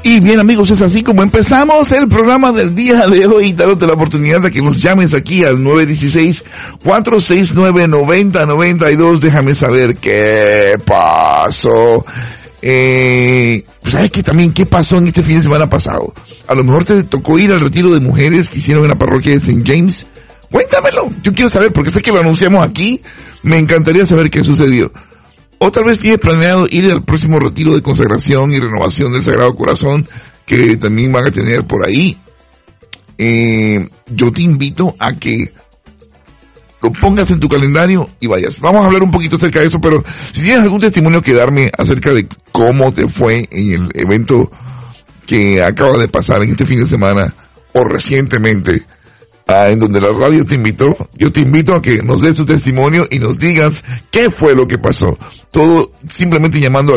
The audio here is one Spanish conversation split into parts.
Y bien, amigos, es así como empezamos el programa del día de hoy, dándote la oportunidad de que nos llames aquí al 916-469-9092. Déjame saber qué pasó. ¿Sabes qué también? ¿Qué pasó en este fin de semana pasado? A lo mejor te tocó ir al retiro de mujeres que hicieron en la parroquia de St. James. Cuéntamelo, yo quiero saber, porque sé que lo anunciamos aquí. Me encantaría saber qué sucedió. O tal vez tienes planeado ir al próximo retiro de consagración y renovación del Sagrado Corazón que también van a tener por ahí. Yo te invito a que lo pongas en tu calendario y vayas. Vamos a hablar un poquito acerca de eso, pero si tienes algún testimonio que darme acerca de cómo te fue en el evento que acaba de pasar en este fin de semana o recientemente, en donde la radio te invitó, yo te invito a que nos des tu testimonio y nos digas qué fue lo que pasó. Todo simplemente llamando al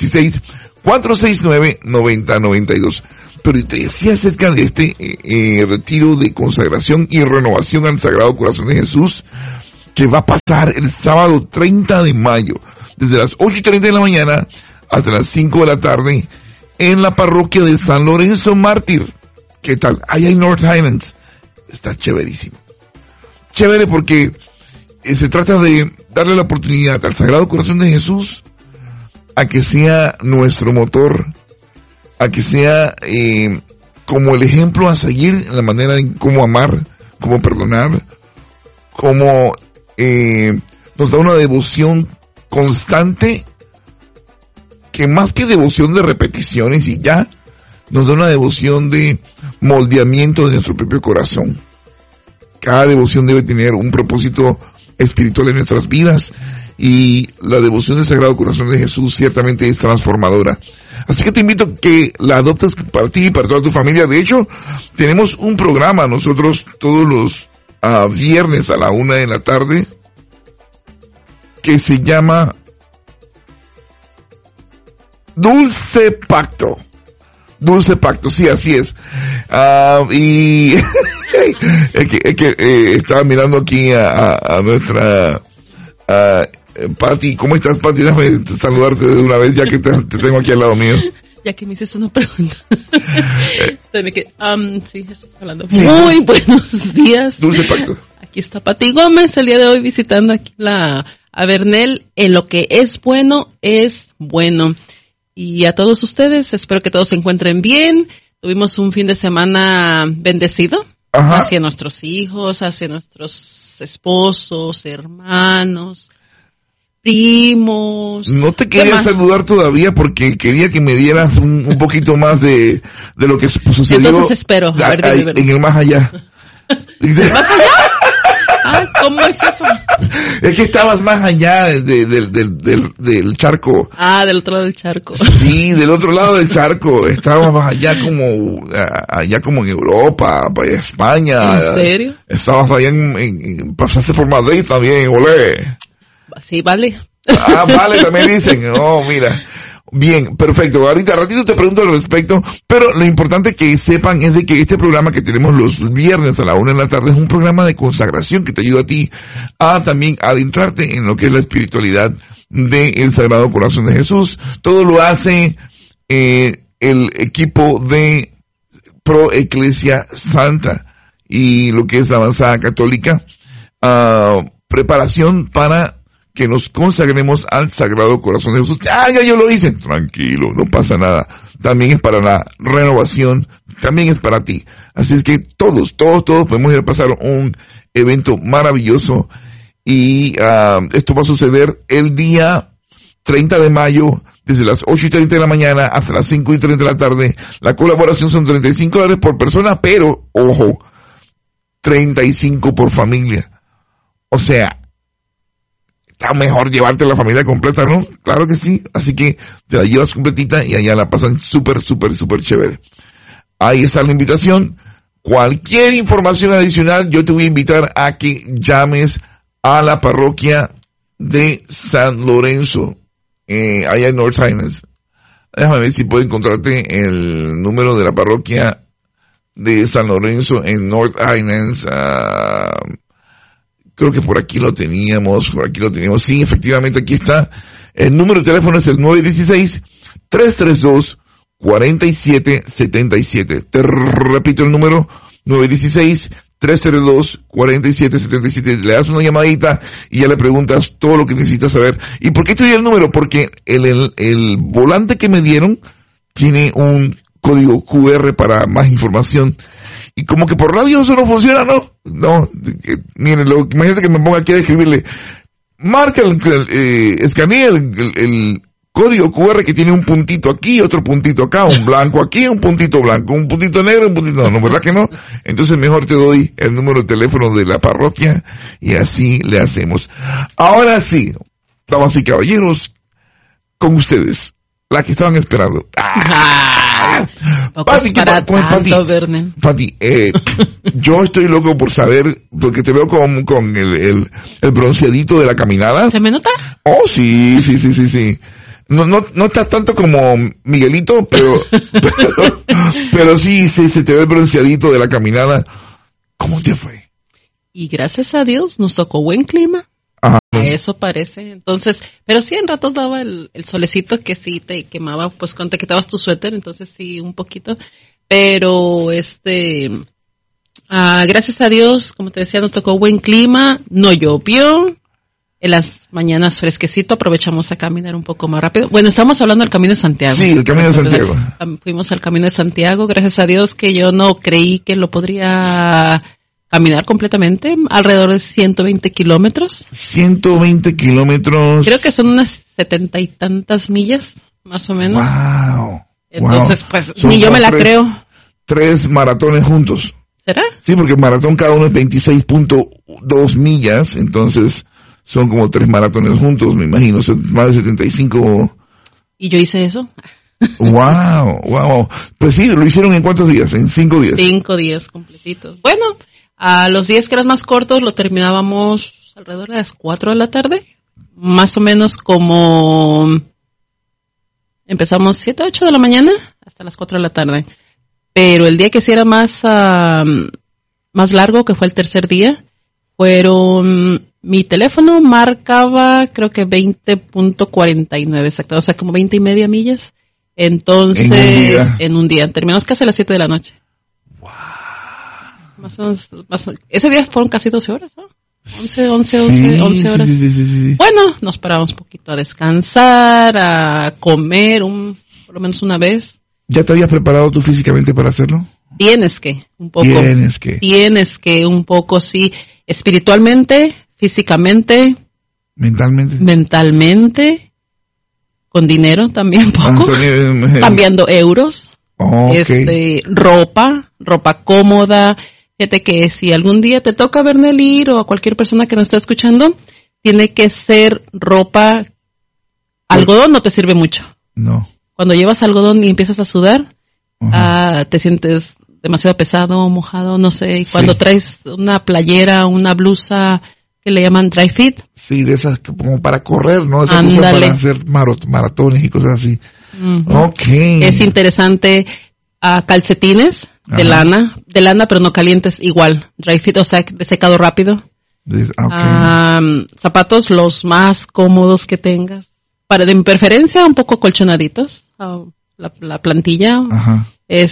916-469-9092. Pero te decía acerca de este retiro de consagración y renovación al Sagrado Corazón de Jesús, que va a pasar el sábado 30 de mayo, desde las 8:30 de la mañana hasta las 5 de la tarde, en la parroquia de San Lorenzo Mártir. ¿Qué tal? Allá en North Highlands. Está chéverísimo. Chévere porque se trata de darle la oportunidad al Sagrado Corazón de Jesús a que sea nuestro motor, a que sea como el ejemplo a seguir en la manera de cómo amar, cómo perdonar, cómo nos da una devoción constante, que más que devoción de repeticiones y ya, nos da una devoción de moldeamiento de nuestro propio corazón. Cada devoción debe tener un propósito espiritual en nuestras vidas, y la devoción del Sagrado Corazón de Jesús ciertamente es transformadora. Así que te invito a que la adoptes para ti y para toda tu familia. De hecho, tenemos un programa nosotros todos los viernes a la 1 de la tarde que se llama Dulce Pacto. Dulce Pacto, sí, así es. Y es que estaba mirando aquí a nuestra Pati. ¿Cómo estás, Pati? Déjame saludarte de una vez, ya que te tengo aquí al lado mío. Ya que me hiciste una pregunta. Sí, estás hablando. Sí. Muy buenos días. Dulce Pacto. Aquí está Pati Gómez, el día de hoy visitando aquí a Bernel. En lo que es bueno, es bueno. Y a todos ustedes, espero que todos se encuentren bien. Tuvimos un fin de semana bendecido. Ajá. Hacia nuestros hijos, hacia nuestros esposos, hermanos, primos. No te quería saludar todavía porque quería que me dieras un poquito más de lo que sucedió. Entonces espero. A ver, en el más allá. ¿Más allá? ¿Cómo es eso? Es que estabas más allá del charco. Del otro lado del charco. Sí, del otro lado del charco. Estabas más allá como en Europa, España. ¿En serio? Estabas allá pasaste por Madrid también, olé. Sí, vale. Vale, también dicen. Oh, mira. Bien, perfecto. Ahorita ratito te pregunto al respecto, pero lo importante que sepan es de que este programa que tenemos los viernes a la 1 de la tarde es un programa de consagración que te ayuda a ti a también adentrarte en lo que es la espiritualidad del Sagrado Corazón de Jesús. Todo lo hace el equipo de Pro Ecclesia Santa y lo que es la Avanzada Católica, preparación para que nos consagremos al Sagrado Corazón de Jesús. Ya yo lo hice. Tranquilo, no pasa nada. También es para la renovación, también es para ti. Así es que todos podemos ir a pasar un evento maravilloso. Y esto va a suceder el día 30 de mayo, desde las 8:30 de la mañana hasta las 5:30 de la tarde. La colaboración son $35 por persona, pero, ojo, 35 por familia. O sea, está mejor llevarte la familia completa, ¿no? Claro que sí. Así que te la llevas completita y allá la pasan súper chévere. Ahí está la invitación. Cualquier información adicional, yo te voy a invitar a que llames a la parroquia de San Lorenzo, allá en North Highlands. Déjame ver si puedo encontrarte el número de la parroquia de San Lorenzo en North Highlands. Creo que por aquí lo teníamos. Sí, efectivamente, aquí está. El número de teléfono es el 916-332 4777. Te repito el número, 916-302-4777. Le das una llamadita y ya le preguntas todo lo que necesitas saber. ¿Y por qué te di el número? Porque el volante que me dieron tiene un código QR para más información. Y como que por radio eso no funciona, ¿no? No, miren, imagínate que me ponga aquí a escribirle, marca, escanea el código QR que tiene un puntito aquí, otro puntito acá, un blanco aquí, un puntito blanco, un puntito negro, un puntito no, ¿verdad que no? Entonces mejor te doy el número de teléfono de la parroquia y así le hacemos. Ahora sí, damas y caballeros, con ustedes, la que estaban esperando. Pati, Pati, yo estoy loco por saber, porque te veo con el bronceadito de la caminada. ¿Se me nota? Oh, sí. No estás tanto como Miguelito, pero sí, se te ve el bronceadito de la caminada. ¿Cómo te fue? Y gracias a Dios nos tocó buen clima. Ajá. A eso parece. Entonces, pero sí en ratos daba el solecito que sí te quemaba, pues cuando te quitabas tu suéter, entonces sí un poquito. Pero gracias a Dios, como te decía, nos tocó buen clima, no llovió. En las mañanas fresquecito, aprovechamos a caminar un poco más rápido. Bueno, estamos hablando del Camino de Santiago. Sí, el Camino de Santiago. Fuimos al Camino de Santiago, gracias a Dios que yo no creí que lo podría caminar completamente, alrededor de 120 kilómetros. 120 kilómetros. Creo que son unas 70 y tantas millas, más o menos. Wow. Entonces, pues, ni yo me la creo. 3 maratones juntos. ¿Será? Sí, porque el maratón cada uno es 26.2 millas, entonces son como 3 maratones juntos, me imagino, son más de 75. ¿Y yo hice eso? Wow. Pues sí, ¿lo hicieron en cuántos días? ¿En 5 días? 5 días completitos. Bueno, a los días que eran más cortos lo terminábamos alrededor de las 4 de la tarde. Más o menos como empezamos 7, 8 de la mañana hasta las 4 de la tarde. Pero el día que sí era más largo, que fue el tercer día, mi teléfono marcaba creo que 20.49 exacto, o sea como 20 y media millas. Entonces, en un día. Terminamos casi a las 7 de la noche. Wow. Más o menos, ese día fueron casi 12 horas, ¿no? 11 horas. Sí. Bueno, nos paramos un poquito a descansar, a comer, por lo menos una vez. ¿Ya te habías preparado tú físicamente para hacerlo? Tienes que, un poco. Tienes que, un poco, sí. Espiritualmente, físicamente. Mentalmente. Con dinero también, poco. Cambiando euros. Okay. Ropa cómoda. Fíjate que si algún día te toca Bernel ir o a cualquier persona que nos está escuchando, tiene que ser ropa. Algodón no te sirve mucho. No. Cuando llevas algodón y empiezas a sudar, te sientes demasiado pesado, mojado, no sé. Y cuando traes una playera, una blusa que le llaman dry fit. Sí, de esas como para correr, ¿no? Esas cosas para hacer maratones y cosas así. Okay. Es interesante. Calcetines de lana, pero no calientes, igual. Dry fit, o sea, de secado rápido. Zapatos los más cómodos que tengas. De preferencia un poco colchonaditos, la plantilla. Ajá.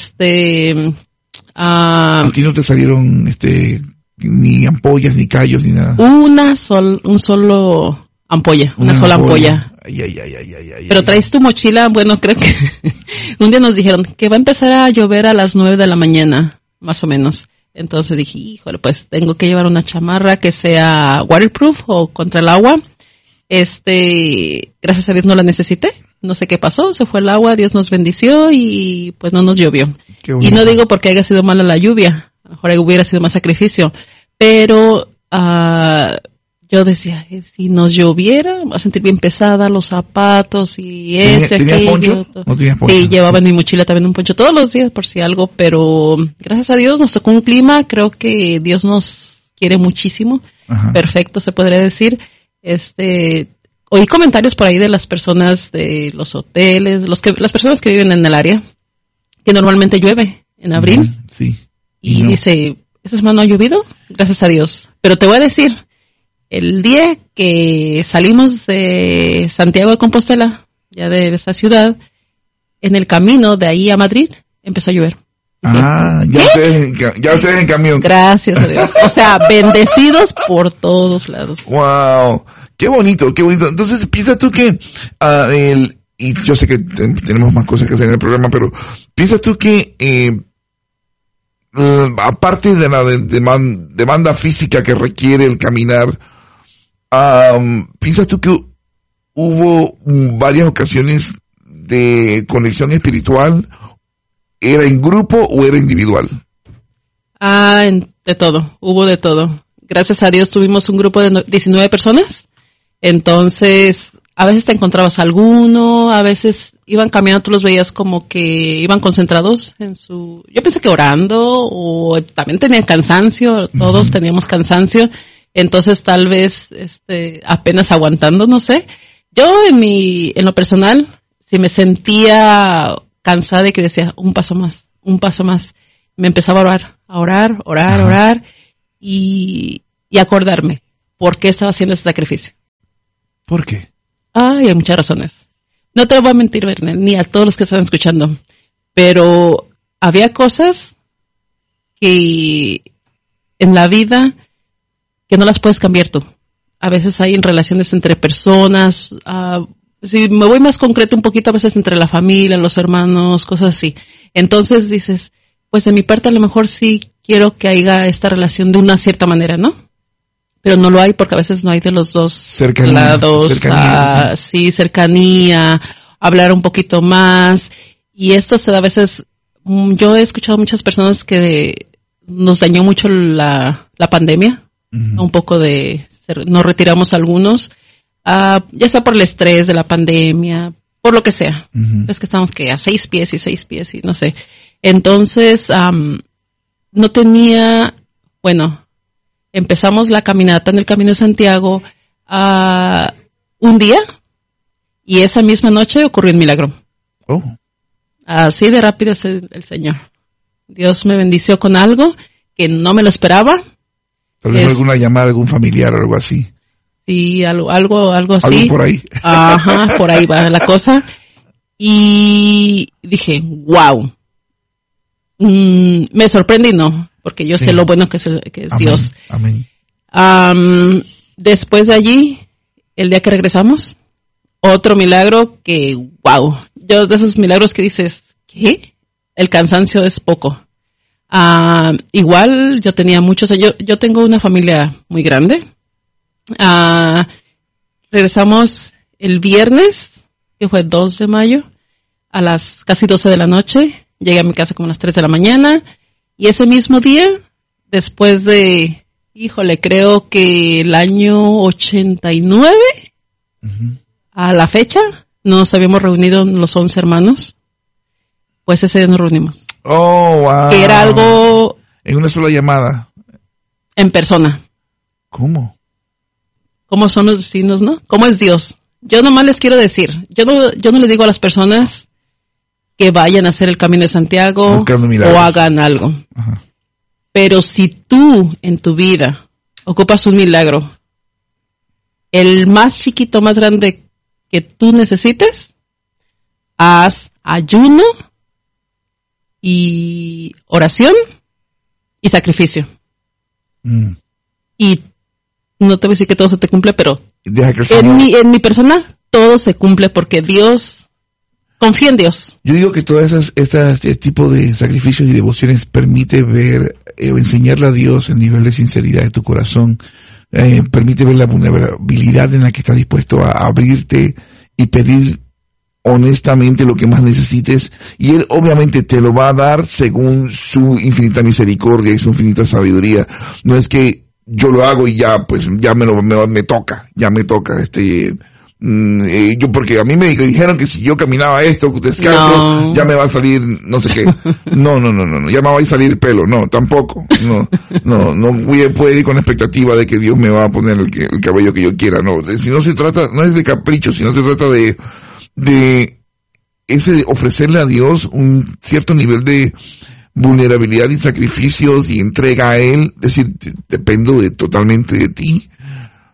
¿A ti no te salieron ni ampollas, ni callos, ni nada? Una sola ampolla. Ay. Pero traes tu mochila, bueno, creo que un día nos dijeron que va a empezar a llover a las 9 de la mañana, más o menos. Entonces dije, híjole, pues tengo que llevar una chamarra que sea waterproof o contra el agua. Gracias a Dios no la necesité, no sé qué pasó, se fue el agua, Dios nos bendició y pues no nos llovió. Y no digo porque haya sido mala la lluvia, a lo mejor hubiera sido más sacrificio, pero yo decía, si nos lloviera, va a sentir bien pesada los zapatos y ¿Tenías poncho? ¿No tenías poncho? Sí, llevaba en mi mochila también un poncho todos los días por si algo, pero gracias a Dios nos tocó un clima, creo que Dios nos quiere muchísimo, perfecto se podría decir. Oí comentarios por ahí de las personas de los hoteles, las personas que viven en el área, que normalmente llueve en abril. Sí. Y dice, ¿esta semana no ha llovido? Gracias a Dios. Pero te voy a decir, el día que salimos de Santiago de Compostela, ya de esa ciudad, en el camino de ahí a Madrid empezó a llover. Ya ustedes en camión. Gracias a Dios. O sea, bendecidos por todos lados. Wow, qué bonito, qué bonito. Entonces, piensas tú que y yo sé que tenemos más cosas que hacer en el programa, pero piensas tú que aparte de la demanda física que requiere el caminar, piensas tú que hubo varias ocasiones de conexión espiritual? ¿Era en grupo o era individual? De todo, hubo de todo. Gracias a Dios tuvimos un grupo de 19 personas. Entonces, a veces te encontrabas alguno, a veces iban caminando, tú los veías como que iban concentrados en yo pensé que orando, o también tenían cansancio, todos teníamos cansancio. Entonces, tal vez apenas aguantando, no sé. Yo en lo personal, si me sentía cansada y que decía un paso más, me empezaba a orar y acordarme por qué estaba haciendo ese sacrificio. ¿Por qué? Hay muchas razones. No te voy a mentir, Bernal, ni a todos los que están escuchando, pero había cosas que en la vida que no las puedes cambiar tú. A veces hay en relaciones entre personas, si me voy más concreto un poquito, a veces entre la familia, los hermanos, cosas así. Entonces dices, pues de mi parte a lo mejor sí quiero que haya esta relación de una cierta manera, ¿no? Pero no lo hay porque a veces no hay de los dos lados. Cercanía, hablar un poquito más. Y esto se da a veces, yo he escuchado muchas personas que nos dañó mucho la pandemia, un poco nos retiramos algunos. Ya sea por el estrés de la pandemia, por lo que sea. Es que estamos a 6 pies y no sé. Entonces, no tenía, empezamos la caminata en el Camino de Santiago un día y esa misma noche ocurrió un milagro. Oh. Así de rápido es el Señor. Dios me bendició con algo que no me lo esperaba. Tal vez alguna llamada, algún familiar o algo así. Sí, algo así. Algo por ahí. Ajá, por ahí va la cosa. Y dije, wow. Me sorprendí, no, porque yo sé lo bueno que es Amén. Dios. Amén. Después de allí, el día que regresamos, otro milagro que, wow. Yo de esos milagros que dices, ¿qué? El cansancio es poco. Igual yo tenía muchos, yo tengo una familia muy grande. Regresamos el viernes, que fue 2 de mayo, a las casi 12 de la noche. Llegué a mi casa como a las 3 de la mañana. Y ese mismo día, después de, creo que el año 89, a la fecha, nos habíamos reunido los 11 hermanos. Pues ese día nos reunimos. Oh, wow. Que era algo... En una sola llamada. En persona. ¿Cómo? ¿Cómo son los destinos, no? ¿Cómo es Dios? Yo nomás les quiero decir, yo no les digo a las personas que vayan a hacer el Camino de Santiago o hagan algo. Ajá. Pero si tú en tu vida ocupas un milagro, el más chiquito, más grande que tú necesites, haz ayuno y oración y sacrificio. Y no te voy a decir que todo se te cumple, pero en mi persona todo se cumple porque Dios, confía en Dios. Yo digo que todas este tipo de sacrificios y devociones permite ver, enseñarle a Dios el nivel de sinceridad de tu corazón, permite ver la vulnerabilidad en la que estás dispuesto a abrirte y pedir honestamente lo que más necesites, y Él obviamente te lo va a dar según su infinita misericordia y su infinita sabiduría. No es que yo lo hago y ya, pues ya me toca. Yo, porque a mí me dijeron que si yo caminaba esto, descalzo, ya me va a salir no sé qué. No, ya me va a salir pelo. No, tampoco. No puedo ir con la expectativa de que Dios me va a poner el cabello que yo quiera. No, si no se trata, no es de capricho, sino se trata de ofrecerle a Dios un cierto nivel de vulnerabilidad y sacrificios y entrega a Él, decir, dependo totalmente de ti,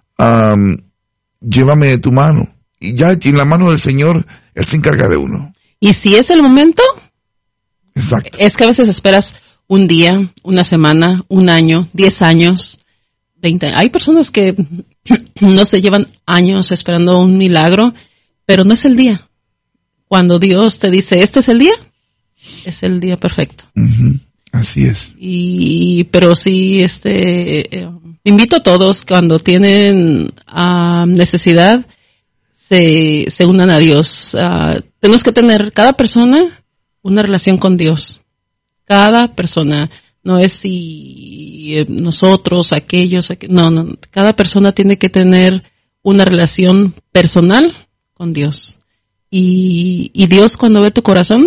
llévame de tu mano, y ya en la mano del Señor, Él se encarga de uno. Y si es el momento, Exacto. es que a veces esperas un día, una semana, un año, 10 años, 20. Hay personas que no se llevan años esperando un milagro, pero no es el día. Cuando Dios te dice, este es el día perfecto. Así es. Pero sí, invito a todos cuando tienen necesidad, se unan a Dios. Tenemos que tener cada persona una relación con Dios. Cada persona. No es si nosotros, aquellos, no. Cada persona tiene que tener una relación personal con Dios. Y Dios, cuando ve tu corazón,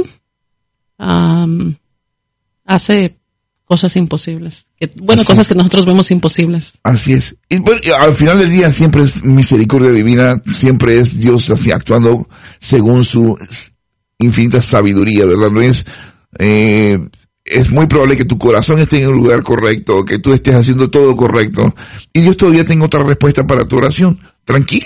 hace cosas imposibles. Cosas que nosotros vemos imposibles. Así es. Y bueno, al final del día siempre es misericordia divina, siempre es Dios así actuando según su infinita sabiduría, ¿verdad? No es muy probable que tu corazón esté en el lugar correcto, que tú estés haciendo todo correcto, y Dios todavía tenga otra respuesta para tu oración. Tranquilo.